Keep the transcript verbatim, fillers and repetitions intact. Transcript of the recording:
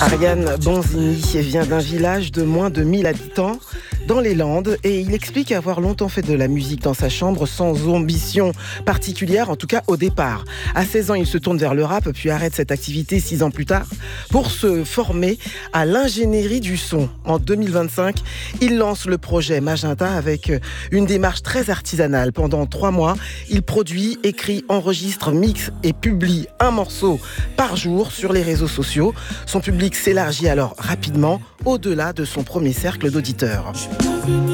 Ariane Bonzini vient d'un village de moins de mille habitants dans les Landes et il explique avoir longtemps fait de la musique dans sa chambre sans ambition particulière, en tout cas au départ. À seize ans, il se tourne vers le rap puis arrête cette activité six ans plus tard pour se former à l'ingénierie du son. En deux mille vingt-cinq, il lance le projet Magenta avec une démarche très artisanale. Pendant trois mois, il produit, écrit, enregistre, mixe et publie un morceau par jour sur les réseaux sociaux. Son public s'élargit alors rapidement au-delà de son premier cercle d'auditeurs.